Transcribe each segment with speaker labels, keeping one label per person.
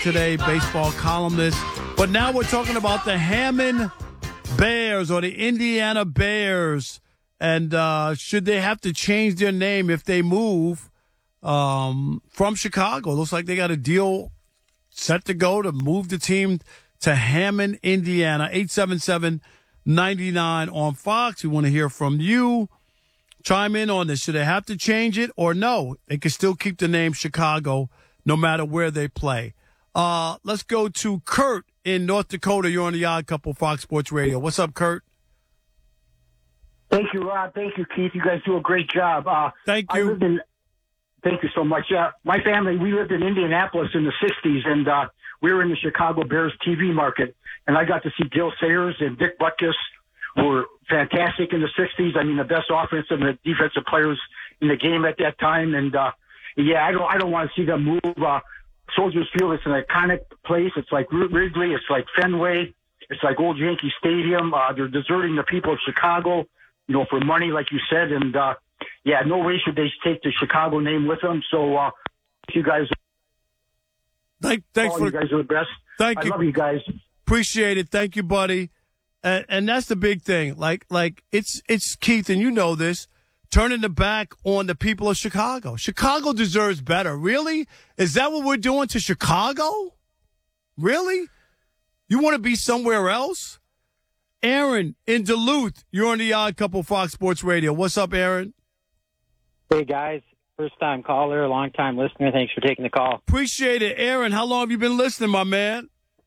Speaker 1: today, baseball columnist. But now we're talking about the Hammond Bears or the Indiana Bears. And should they have to change their name if they move from Chicago? Looks like they got a deal set to go to move the team to Hammond, Indiana. 877-99 on Fox. We want to hear from you. Chime in on this. Should they have to change it or no? They can still keep the name Chicago no matter where they play. Let's go to Kurt in North Dakota. You're on the Odd Couple, Fox Sports Radio. What's up, Kurt?
Speaker 2: Thank you, Rob. Thank you, Keith. You guys do a great job.
Speaker 1: Thank you.
Speaker 2: Thank you so much. My family, we lived in Indianapolis in the 60s, and we were in the Chicago Bears TV market. And I got to see Gil Sayers and Dick Butkus, who were fantastic in the 60s. I mean, the best offensive and defensive players in the game at that time. And, I don't want to see them move. Soldiers Field, it's an iconic place. It's like Wrigley. It's like Fenway. It's like old Yankee Stadium. They're deserting the people of Chicago, for money, like you said. And, no way should they take the Chicago name with them. So, you guys.
Speaker 1: Thanks
Speaker 2: you guys are the best.
Speaker 1: Thank you.
Speaker 2: I love you guys.
Speaker 1: Appreciate it. Thank you, buddy. And that's the big thing. Like it's Keith, and you know this, turning the back on the people of Chicago. Chicago deserves better. Really? Is that what we're doing to Chicago? Really? You want to be somewhere else? Aaron in Duluth, you're on the Odd Couple, Fox Sports Radio. What's up, Aaron?
Speaker 3: Hey, guys. First-time caller, long-time listener. Thanks for taking the call.
Speaker 1: Appreciate it. Aaron, how long have you been listening, my man?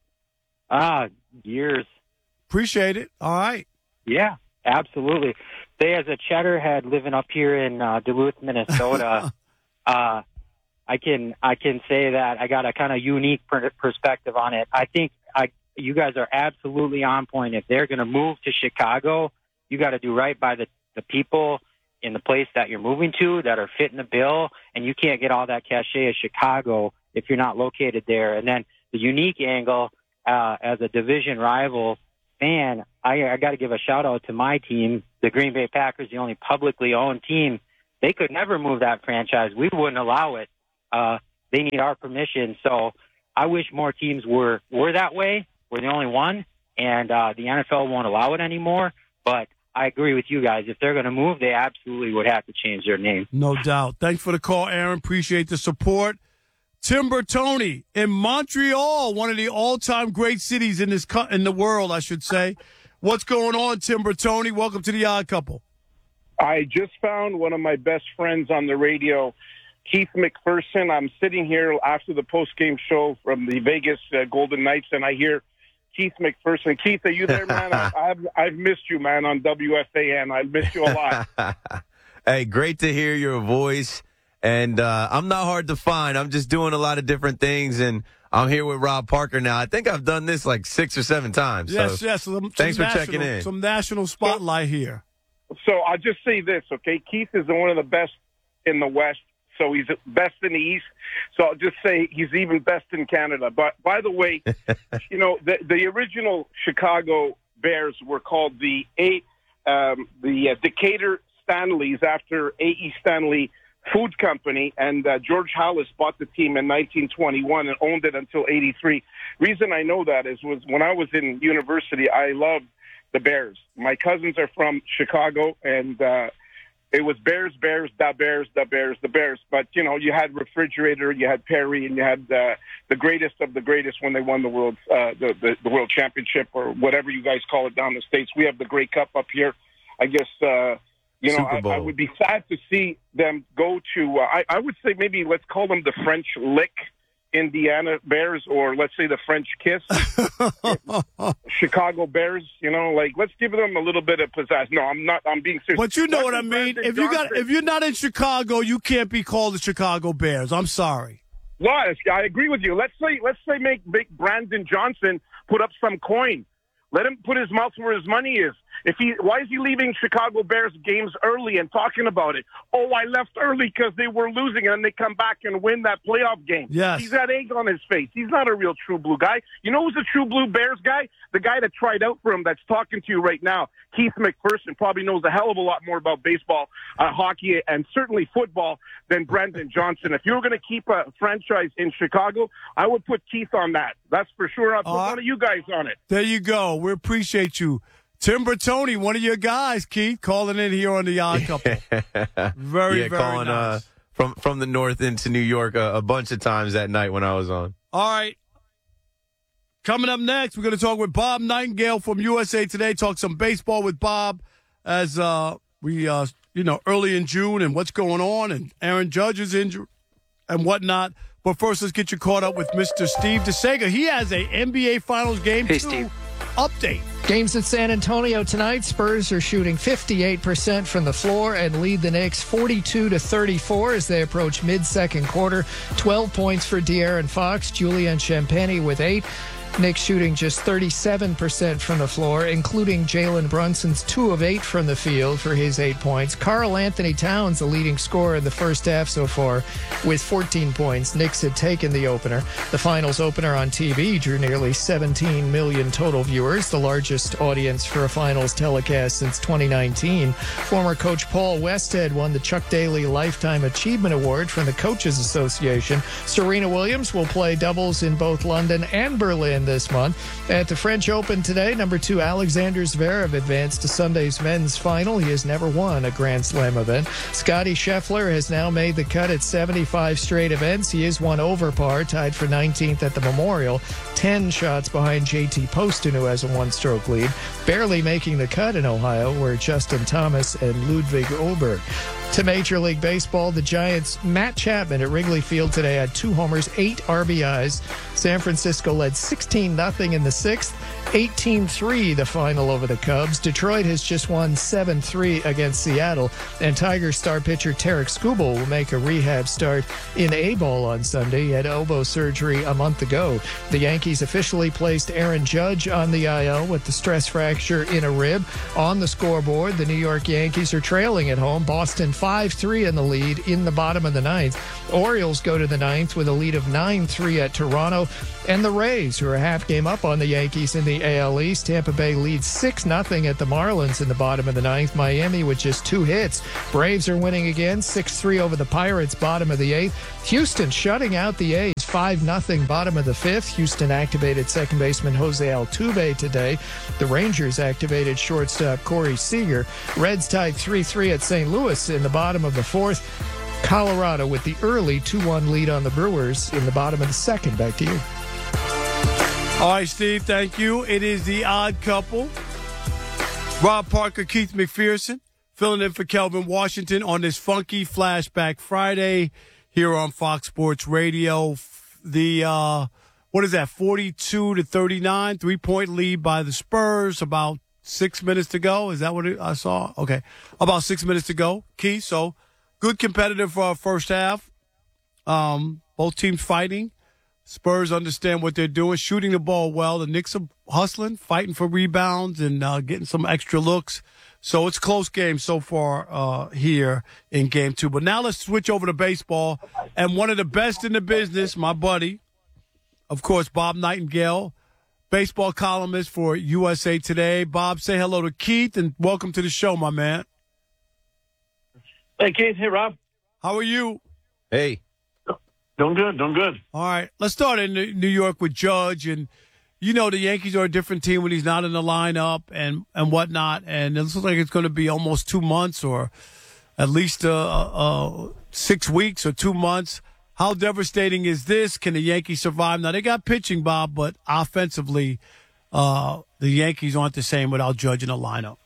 Speaker 3: Years.
Speaker 1: Appreciate it. All right.
Speaker 3: Yeah, absolutely. Say, as a cheddarhead living up here in Duluth, Minnesota, I can say that I got a kind of unique perspective on it. I think you guys are absolutely on point. If they're going to move to Chicago, you got to do right by the people in the place that you're moving to that are fitting the bill, and you can't get all that cachet of Chicago if you're not located there. And then the unique angle, as a division rival fan, I got to give a shout out to my team, the Green Bay Packers, the only publicly owned team. They could never move that franchise. We wouldn't allow it. They need our permission. So I wish more teams were that way. We're the only one, and the NFL won't allow it anymore. But I agree with you guys. If they're going to move, they absolutely would have to change their name.
Speaker 1: No doubt. Thanks for the call, Aaron. Appreciate the support. Timber Tony in Montreal, one of the all-time great cities in the world, I should say. What's going on, Timber Tony? Welcome to the Odd Couple.
Speaker 4: I just found one of my best friends on the radio, Keith McPherson. I'm sitting here after the post-game show from the Vegas Golden Knights, and I hear Keith McPherson. Keith, are you there, man? I've missed you, man, on WFAN. I missed you a lot.
Speaker 5: Hey, great to hear your voice. And I'm not hard to find. I'm just doing a lot of different things, and I'm here with Rob Parker now. I think I've done this like 6 or 7 times.
Speaker 1: Yes.
Speaker 5: Thanks for checking in.
Speaker 1: Some national spotlight here.
Speaker 4: So I'll just say this, okay? Keith is one of the best in the West, so he's best in the East. So I'll just say he's even best in Canada. But by the way, the original Chicago Bears were called the Decatur Stanleys after A.E. Stanley Food Company, and George Halas bought the team in 1921 and owned it until 83. Reason I know that was when I was in university, I loved the Bears. My cousins are from Chicago, and it was Bears, the Bears. But, you had Refrigerator, you had Perry, and you had the greatest of the greatest when they won the world world championship, or whatever you guys call it down the States. We have the Grey Cup up here. I guess, I would be sad to see them go to, I would say maybe let's call them the French Lick Indiana Bears, or let's say the French Kiss Chicago Bears. Let's give them a little bit of pizzazz. No, I'm being serious.
Speaker 1: But you know what I mean. If you're not in Chicago, you can't be called the Chicago Bears. I'm sorry.
Speaker 4: Well, I agree with you. Let's say make Brandon Johnson put up some coin. Let him put his mouth where his money is. Why is he leaving Chicago Bears games early and talking about it? Oh, I left early because they were losing, and they come back and win that playoff game.
Speaker 1: Yes.
Speaker 4: He's got egg on his face. He's not a real true blue guy. You know who's a true blue Bears guy? The guy that tried out for him that's talking to you right now. Keith McPherson probably knows a hell of a lot more about baseball, hockey, and certainly football than Brendan Johnson. If you were going to keep a franchise in Chicago, I would put Keith on that. That's for sure. I'll put one of you guys on it.
Speaker 1: There you go. We appreciate you. Tim Bertoni, one of your guys, Keith, calling in here on the Odd Couple. Very
Speaker 5: calling,
Speaker 1: nice.
Speaker 5: From the north into New York a bunch of times that night when I was on.
Speaker 1: All right. Coming up next, we're going to talk with Bob Nightingale from USA Today, talk some baseball with Bob as we early in June and what's going on and Aaron Judge's injury and whatnot. But first, let's get you caught up with Mr. Steve DeSega. He has a NBA Finals Game 2 update.
Speaker 6: Games at San Antonio tonight. Spurs are shooting 58% from the floor and lead the Knicks 42-34 as they approach mid-second quarter. 12 points for De'Aaron Fox, Julian Champagnie with 8. Knicks shooting just 37% from the floor, including Jalen Brunson's 2 of 8 from the field for his 8 points. Karl Anthony Towns, the leading scorer in the first half so far, with 14 points. Knicks had taken the opener. The finals opener on TV drew nearly 17 million total viewers, the largest audience for a finals telecast since 2019. Former coach Paul Westhead won the Chuck Daly Lifetime Achievement Award from the Coaches Association. Serena Williams will play doubles in both London and Berlin this month. At the French Open today, number 2 Alexander Zverev advanced to Sunday's men's final. He has never won a Grand Slam event. Scottie Scheffler has now made the cut at 75 straight events. He is 1 over par, tied for 19th at the Memorial, 10 shots behind JT Poston, who has a 1-stroke lead. Barely making the cut in Ohio were Justin Thomas and Ludwig Oberg. To Major League Baseball, the Giants' Matt Chapman at Wrigley Field today had 2 homers, 8 RBIs. San Francisco led 16-0 in the 6th, 18-3 the final over the Cubs. Detroit has just won 7-3 against Seattle, and Tigers star pitcher Tarek Skubal will make a rehab start in A-ball on Sunday. He had elbow surgery a month ago. The Yankees officially placed Aaron Judge on the IL with the stress fracture in a rib. On the scoreboard, the New York Yankees are trailing at home. Boston 5-3 in the lead in the bottom of the 9th. Orioles go to the 9th with a lead of 9-3 at Toronto. And the Rays, who are a half game up on the Yankees in the AL East. Tampa Bay leads 6-0 at the Marlins in the bottom of the 9th. Miami with just 2 hits. Braves are winning again, 6-3 over the Pirates, bottom of the 8th. Houston shutting out the A's, 5-0, bottom of the 5th. Houston activated second baseman Jose Altuve today. The Rangers activated shortstop Corey Seager. Reds tied 3-3 at St. Louis in the bottom of the 4th. Colorado with the early 2-1 lead on the Brewers in the bottom of the 2nd. Back to you.
Speaker 1: All right, Steve, thank you. It is the Odd Couple. Rob Parker, Keith McPherson, filling in for Kelvin Washington on this funky Flashback Friday here on Fox Sports Radio. The, 42-39, 3-point lead by the Spurs, about 6 minutes to go. Is that what I saw? Okay. About 6 minutes to go, Keith. So good competitive for our first half. Both teams fighting. Spurs understand what they're doing, shooting the ball well. The Knicks are hustling, fighting for rebounds, and getting some extra looks. So it's a close game so far here in Game 2. But now let's switch over to baseball. And one of the best in the business, my buddy, of course, Bob Nightingale, baseball columnist for USA Today. Bob, say hello to Keith, and welcome to the show, my man.
Speaker 7: Hey, Keith. Hey, Rob.
Speaker 1: How are you?
Speaker 5: Hey.
Speaker 7: Doing good.
Speaker 1: All right. Let's start in New York with Judge. And, you know, the Yankees are a different team when he's not in the lineup and whatnot. And it looks like it's going to be almost 2 months or at least 6 weeks or 2 months. How devastating is this? Can the Yankees survive? Now, they got pitching, Bob, but offensively, the Yankees aren't the same without Judge in the lineup.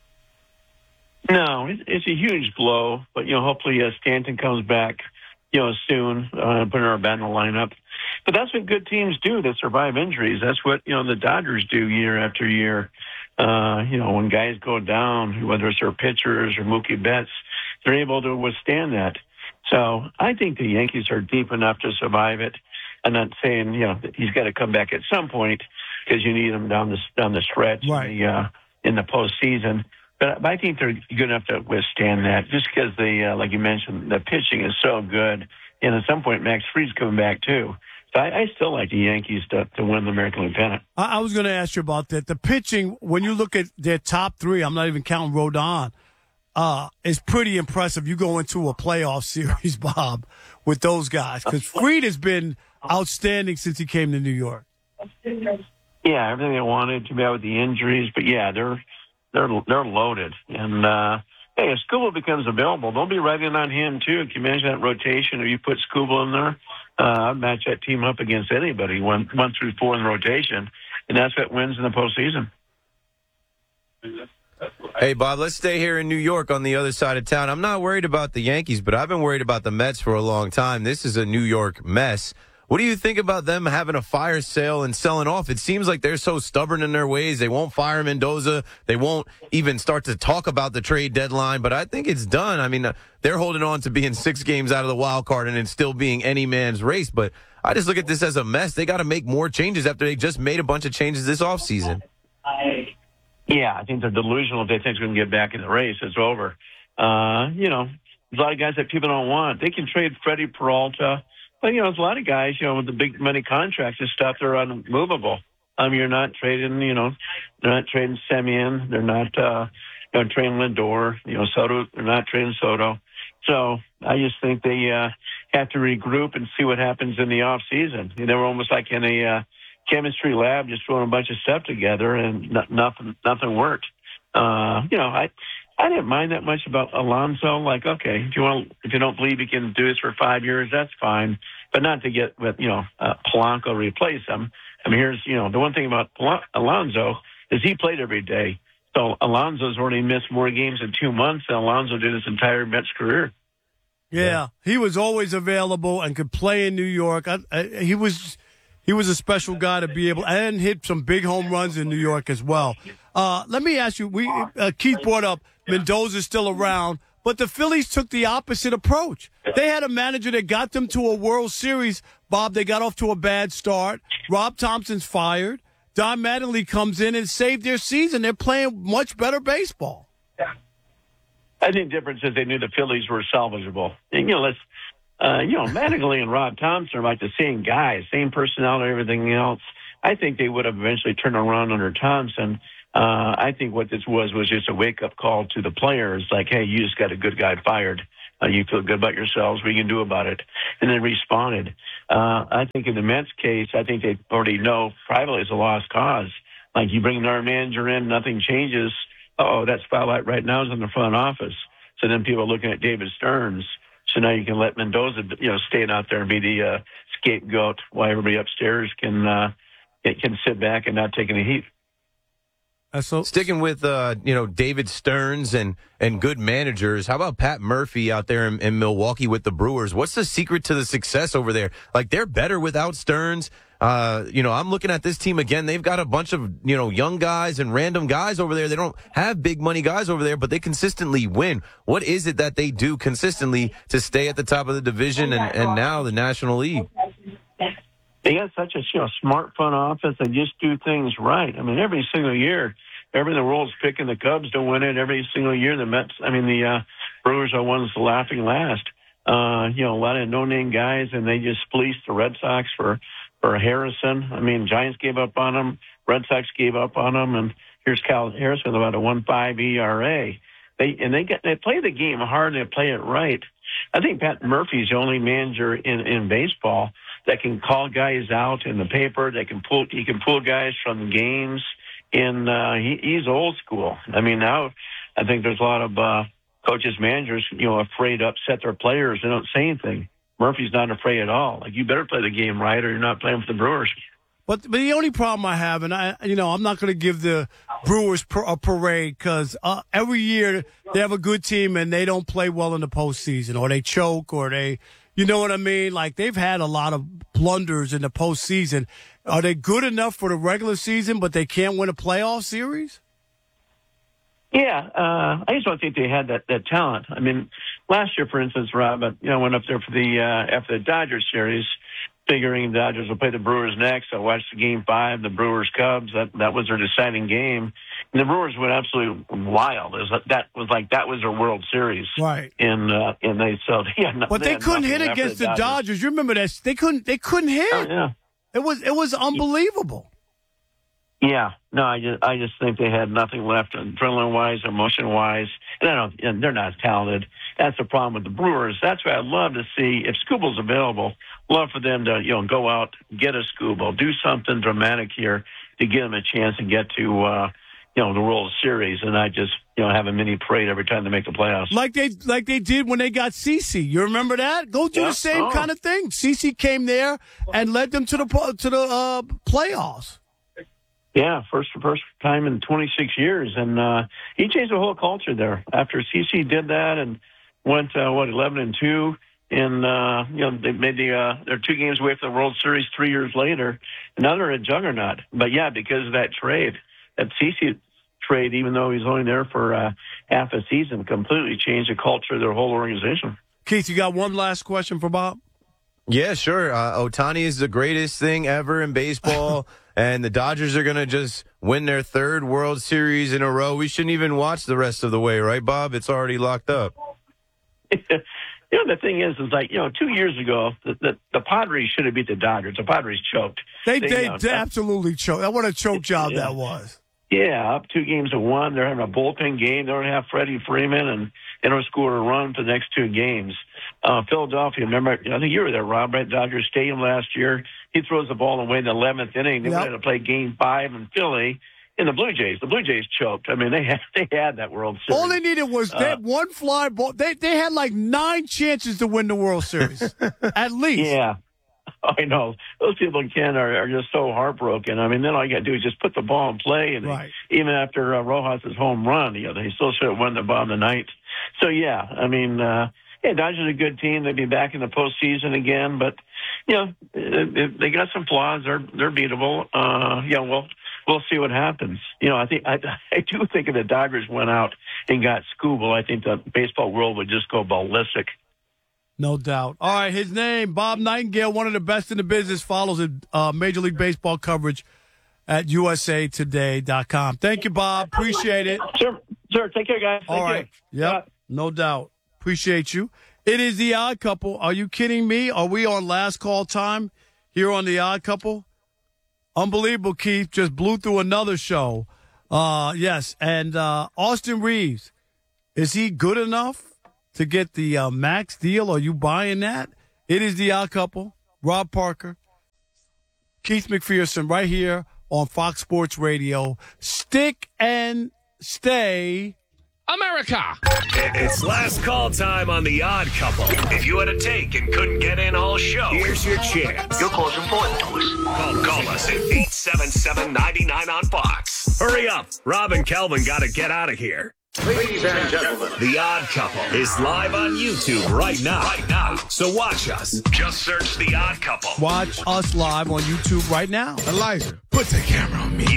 Speaker 7: No, it's a huge blow. But, hopefully Stanton comes back soon, putting our bat in the lineup. But that's what good teams do that survive injuries. That's what, the Dodgers do year after year. When guys go down, whether it's their pitchers or Mookie Betts, they're able to withstand that. So I think the Yankees are deep enough to survive it. I'm not saying, he's got to come back at some point because you need him down the stretch.
Speaker 1: Right.
Speaker 7: in the postseason. But I think they're good enough to withstand that, just because like you mentioned, the pitching is so good. And at some point, Max Fried's coming back too. So I still like the Yankees to win the American League pennant.
Speaker 1: I was going to ask you about that. The pitching, when you look at their top three, I'm not even counting Rodon, is pretty impressive. You go into a playoff series, Bob, with those guys, because Fried has been outstanding since he came to New York.
Speaker 7: Yeah, everything they wanted to be out with the injuries, but yeah, they're loaded. And hey, if Skubal becomes available, they'll be right in on him too. Can you imagine that rotation? If you put Skubal in there, I'd match that team up against anybody, 1 through 4 in the rotation, and that's what wins in the postseason.
Speaker 5: Hey, Bob, let's stay here in New York on the other side of town. I'm not worried about the Yankees, but I've been worried about the Mets for a long time. This is a New York mess. What do you think about them having a fire sale and selling off? It seems like they're so stubborn in their ways. They won't fire Mendoza. They won't even start to talk about the trade deadline. But I think it's done. I mean, they're holding on to being 6 games out of the wild card and it still being any man's race. But I just look at this as a mess. They got to make more changes after they just made a bunch of changes this offseason.
Speaker 7: Yeah, I think they're delusional if they think they're going to get back in the race. It's over. There's a lot of guys that people don't want. They can trade Freddie Peralta. But, there's a lot of guys, with the big money contracts and stuff, they're unmovable. You're not trading, they're not trading Semien. They're not, trading Lindor. Soto, they're not trading Soto. So I just think they have to regroup and see what happens in the off season. They were almost like in a chemistry lab, just throwing a bunch of stuff together, and nothing worked. I didn't mind that much about Alonso. Like, okay, if you don't believe he can do this for 5 years, that's fine, but not to get with Polanco replace him. I mean, here's the one thing about Alonso is he played every day. So Alonso's already missed more games in 2 months than Alonso did his entire Mets career.
Speaker 1: Yeah, he was always available and could play in New York. He was a special guy to be able, and hit some big home runs in New York as well. Let me ask you, Keith brought up Mendoza's still around, but the Phillies took the opposite approach. They had a manager that got them to a World Series. Bob, they got off to a bad start. Rob Thompson's fired. Don Mattingly comes in and saved their season. They're playing much better baseball.
Speaker 7: I think the difference is they knew the Phillies were salvageable. And, Mattingly and Rob Thompson are like the same guys, same personality, everything else. I think they would have eventually turned around under Thompson. I think what this was just a wake-up call to the players, like, hey, you just got a good guy fired. You feel good about yourselves. What are you going to do about it? And they responded. I think in the Mets case, I think they already know privately it's a lost cause. Like, you bring our manager in, nothing changes. That spotlight right now is in the front office. So then people are looking at David Stearns. So now you can let Mendoza, stay out there and be the scapegoat while everybody upstairs can sit back and not take any heat.
Speaker 5: So sticking with David Stearns and good managers, how about Pat Murphy out there in Milwaukee with the Brewers? What's the secret to the success over there? Like, they're better without Stearns. I'm looking at this team again. They've got a bunch of young guys and random guys over there. They don't have big money guys over there, but they consistently win. What is it that they do consistently to stay at the top of the division and now the National League?
Speaker 7: They got such a smart front office. They just do things right. I mean, every single year, everybody in the world's picking the Cubs to win it. Every single year, the Brewers are ones laughing last. A lot of no-name guys, and they just fleeced the Red Sox for Harrison. I mean, Giants gave up on him. Red Sox gave up on him, and here's Cal Harrison with about a 1.5 ERA. They play the game hard and they play it right. I think Pat Murphy's the only manager in baseball that can call guys out in the paper. He can pull guys from games, and he's old school. I mean, now I think there's a lot of coaches, managers, afraid to upset their players. They don't say anything. Murphy's not afraid at all. Like, you better play the game right, or you're not playing for the Brewers.
Speaker 1: But the only problem I have, and I'm not going to give the Brewers a parade, because every year they have a good team and they don't play well in the postseason, or they choke, or they, you know what I mean? Like, they've had a lot of blunders in the postseason. Are they good enough for the regular season, but they can't win a playoff series?
Speaker 7: Yeah, I just don't think they had that talent. I mean, last year, for instance, Rob, went up there for after the Dodgers series, figuring the Dodgers will play the Brewers next. I watched the Game 5, the Brewers-Cubs. That was their deciding game. The Brewers went absolutely wild. That was their World Series,
Speaker 1: right?
Speaker 7: And they
Speaker 1: but they couldn't hit against the Dodgers. You remember that? They couldn't hit.
Speaker 7: Oh, yeah.
Speaker 1: It was unbelievable.
Speaker 7: Yeah, no, I just think they had nothing left, adrenaline wise, emotion wise, and they're not talented. That's the problem with the Brewers. That's why I'd love to see if Skubal's available. Love for them to go out, get a Skubal, do something dramatic here to give them a chance and get to the World Series, and I just have a mini parade every time they make the playoffs.
Speaker 1: Like they did when they got CeCe. You remember that? Go do the same kind of thing. CeCe came there and led them to the playoffs.
Speaker 7: Yeah, first time in 26 years, and he changed the whole culture there. After CeCe did that and went 11-2, and they made they're 2 games away from the World Series 3 years later. And now they're a juggernaut. But yeah, because of that trade, that CeCe trade, even though he's only there for half a season, completely changed the culture of their whole organization.
Speaker 1: Keith, you got one last question for Bob?
Speaker 5: Yeah, sure. Ohtani is the greatest thing ever in baseball, and the Dodgers are going to just win their 3rd World Series in a row. We shouldn't even watch the rest of the way, right, Bob? It's already locked up.
Speaker 7: The thing is 2 years ago, the Padres should have beat the Dodgers. The Padres choked.
Speaker 1: They absolutely choked. What a choke job that was.
Speaker 7: Yeah, up 2-1. They're having a bullpen game. They don't have Freddie Freeman, and they don't score a run for the next 2 games. Philadelphia, remember, I think you were there, Rob, right? Dodger Stadium last year. He throws the ball away in the 11th inning. They wanted to play Game 5 in Philly. And the Blue Jays choked. I mean, they had that World Series.
Speaker 1: All they needed was that one fly ball. They had like 9 chances to win the World Series, at least.
Speaker 7: Yeah, I know. Those people in Canada are just so heartbroken. I mean, then all you got to do is just put the ball in play. And even after Rojas' home run, they still should have won the bottom of the ninth. So, yeah, I mean, Dodgers are a good team. They'd be back in the postseason again. But, they got some flaws. They're beatable. We'll see what happens. I do think if the Dodgers went out and got Skubal, I think the baseball world would just go ballistic.
Speaker 1: No doubt. All right, his name, Bob Nightingale, one of the best in the business, follows Major League Baseball coverage at usatoday.com. Thank you, Bob. Appreciate it.
Speaker 7: Sure. Take care, guys.
Speaker 1: All right. Yep, no doubt. Appreciate you. It is The Odd Couple. Are you kidding me? Are we on last call time here on The Odd Couple? Unbelievable, Keith. Just blew through another show. Yes, and Austin Reeves, is he good enough to get the max deal? Are you buying that? It is The Odd Couple. Rob Parker, Keith McPherson, right here on Fox Sports Radio. Stick and stay,
Speaker 8: America.
Speaker 9: It's last call time on The Odd Couple. If you had a take and couldn't get in all show, here's your chance. Your call's important to us. Call us at 877-99 on Fox. Hurry up. Rob and Kelvin got to get out of here. Ladies and gentlemen, The Odd Couple is live on YouTube right now. So watch us. Just search The Odd Couple.
Speaker 1: Watch us live on YouTube right now.
Speaker 10: Elijah, put the camera on me.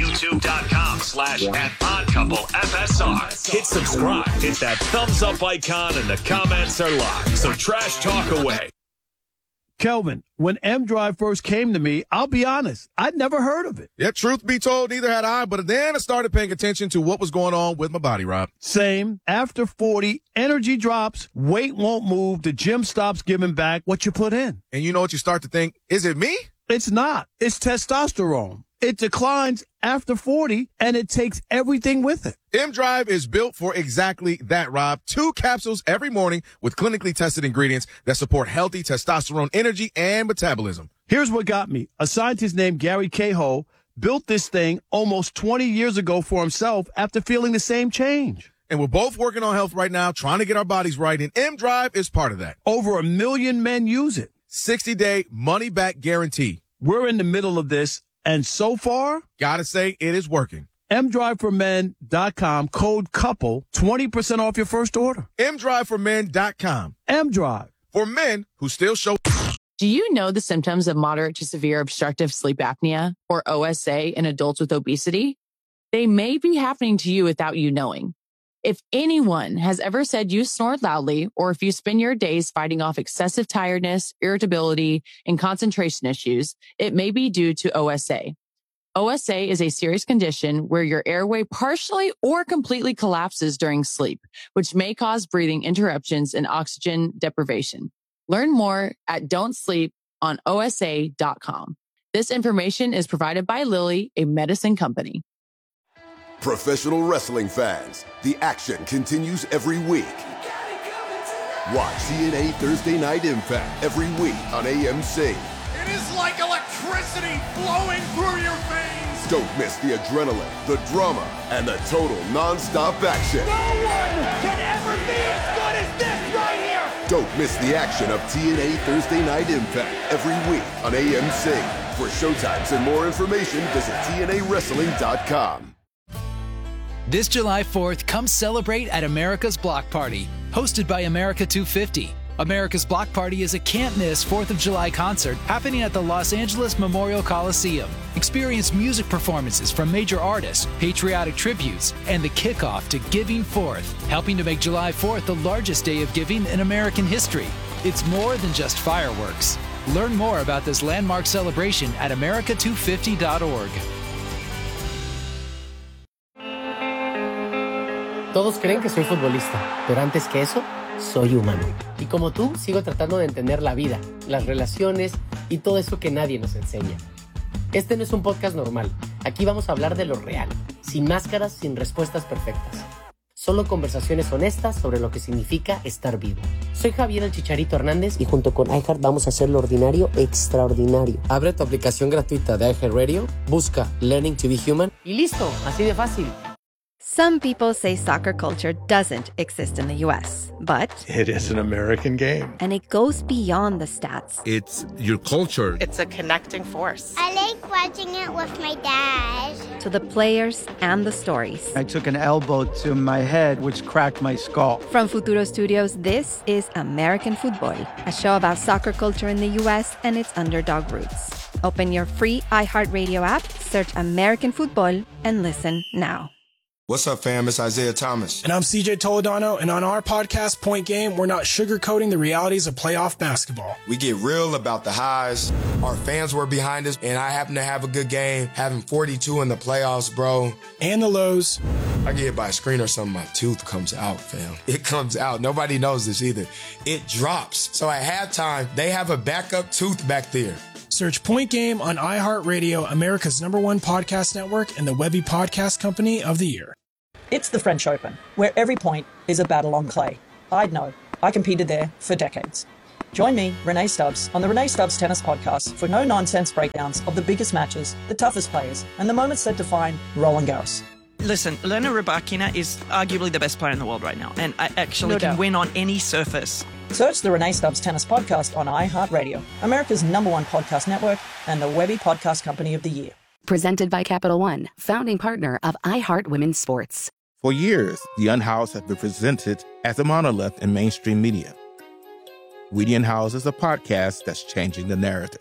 Speaker 9: YouTube.com/@oddcouplefsr. Hit subscribe. Hit that thumbs up icon and the comments are live. So trash talk away.
Speaker 1: Kelvin, when M-Drive first came to me, I'll be honest, I'd never heard of it.
Speaker 10: Yeah, truth be told, neither had I, but then I started paying attention to what was going on with my body, Rob.
Speaker 1: Same. After 40, energy drops, weight won't move, the gym stops giving back what you put in.
Speaker 10: And you know what you start to think? Is it me?
Speaker 1: It's not. It's testosterone. It declines after 40, and it takes everything with it.
Speaker 10: M-Drive is built for exactly that, Rob. 2 capsules every morning with clinically tested ingredients that support healthy testosterone energy and metabolism.
Speaker 1: Here's what got me. A scientist named Gary Cahill built this thing almost 20 years ago for himself after feeling the same change.
Speaker 10: And we're both working on health right now, trying to get our bodies right, and M-Drive is part of that.
Speaker 1: Over 1 million men use it.
Speaker 10: 60-day money-back guarantee.
Speaker 1: We're in the middle of this, and so far,
Speaker 10: gotta say, it is working.
Speaker 1: MDriveForMen.com, code COUPLE, 20% off your first order.
Speaker 10: MDriveForMen.com.
Speaker 1: M-Drive.
Speaker 10: For men who still show.
Speaker 11: Do you know the symptoms of moderate to severe obstructive sleep apnea, or OSA, in adults with obesity? They may be happening to you without you knowing. If anyone has ever said you snore loudly, or if you spend your days fighting off excessive tiredness, irritability, and concentration issues, it may be due to OSA. OSA is a serious condition where your airway partially or completely collapses during sleep, which may cause breathing interruptions and oxygen deprivation. Learn more at don'tsleeponosa.com. This information is provided by Lilly, a medicine company.
Speaker 8: Professional wrestling fans, the action continues every week. Watch TNA Thursday Night Impact every week on AMC.
Speaker 12: It is like electricity flowing through your veins.
Speaker 8: Don't miss the adrenaline, the drama, and the total non-stop action.
Speaker 12: No one can ever be as good as this right here.
Speaker 8: Don't miss the action of TNA Thursday Night Impact every week on AMC. For showtimes and more information, visit TNAWrestling.com.
Speaker 13: This July 4th, come celebrate at America's Block Party, hosted by America 250. America's Block Party is a can't-miss 4th of July concert happening at the Los Angeles Memorial Coliseum. Experience music performances from major artists, patriotic tributes, and the kickoff to Giving Forth, helping to make July 4th the largest day of giving in American history. It's more than just fireworks. Learn more about this landmark celebration at america250.org.
Speaker 14: Todos creen que soy futbolista, pero antes que eso, soy humano. Y como tú, sigo tratando de entender la vida, las relaciones y todo eso que nadie nos enseña. Este no es un podcast normal. Aquí vamos a hablar de lo real, sin máscaras, sin respuestas perfectas. Solo conversaciones honestas sobre lo que significa estar vivo. Soy Javier el Chicharito Hernández y junto con iHeart vamos a hacer lo ordinario extraordinario. Abre tu aplicación gratuita de iHeartRadio, busca Learning to be Human y listo, así de fácil.
Speaker 15: Some people say soccer culture doesn't exist in the U.S., but
Speaker 16: it is an American game.
Speaker 15: And it goes beyond the stats.
Speaker 16: It's your culture.
Speaker 17: It's a connecting force.
Speaker 18: I like watching it with my dad.
Speaker 15: To the players and the stories.
Speaker 19: I took an elbow to my head, which cracked my skull.
Speaker 15: From Futuro Studios, this is American Football, a show about soccer culture in the U.S. and its underdog roots. Open your free iHeartRadio app, search American Football, and listen now.
Speaker 20: What's up, fam? It's Isaiah Thomas.
Speaker 21: And I'm CJ Toledano, and on our podcast, Point Game, we're not sugarcoating the realities of playoff basketball.
Speaker 20: We get real about the highs. Our fans were behind us, and I happen to have a good game, having 42 in the playoffs, bro.
Speaker 21: And the lows.
Speaker 20: I get hit by a screen or something, my tooth comes out, fam. It comes out. Nobody knows this either. It drops. So at halftime, they have a backup tooth back there.
Speaker 21: Search Point Game on iHeartRadio, America's #1 podcast network, and the Webby Podcast Company of the Year.
Speaker 22: It's the French Open, where every point is a battle on clay. I'd know. I competed there for decades. Join me, Renee Stubbs, on the Renee Stubbs Tennis Podcast for no-nonsense breakdowns of the biggest matches, the toughest players, and the moments that define Roland Garros.
Speaker 23: Listen, Elena Rybakina is arguably the best player in the world right now, and I actually can win on any surface.
Speaker 22: Search the Renee Stubbs Tennis Podcast on iHeartRadio, America's #1 podcast network, and the Webby Podcast Company of the Year.
Speaker 24: Presented by Capital One, founding partner of iHeart Women's Sports.
Speaker 25: For years, The Unhoused has been presented as a monolith in mainstream media. We the Unhoused is a podcast that's changing the narrative.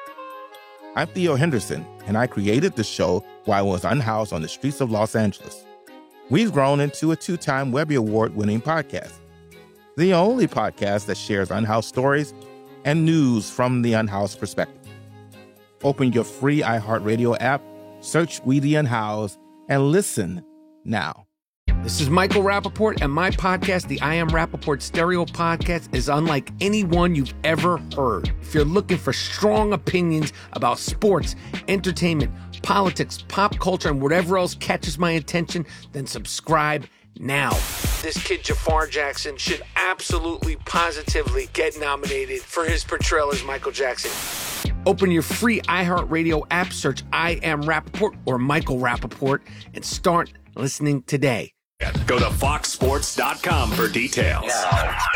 Speaker 25: I'm Theo Henderson, and I created the show while I was unhoused on the streets of Los Angeles. We've grown into a 2-time Webby Award-winning podcast. The only podcast that shares unhoused stories and news from the unhoused perspective. Open your free iHeartRadio app, search We the Unhoused, and listen now.
Speaker 26: This is Michael Rappaport, and my podcast, the I Am Rappaport Stereo Podcast, is unlike any one you've ever heard. If you're looking for strong opinions about sports, entertainment, politics, pop culture, and whatever else catches my attention, then subscribe now. This kid, Jafar Jackson, should absolutely, positively get nominated for his portrayal as Michael Jackson. Open your free iHeartRadio app, search I Am Rappaport or Michael Rappaport, and start listening today.
Speaker 9: Go to foxsports.com for details.